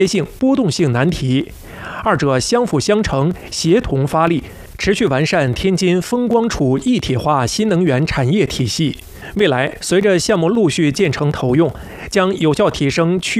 性、波动性难题，二者相辅相成，协同发力，持续完善天津风光储一体化新能源产业体系。未来，随着项目陆续建成投用，将有效提升区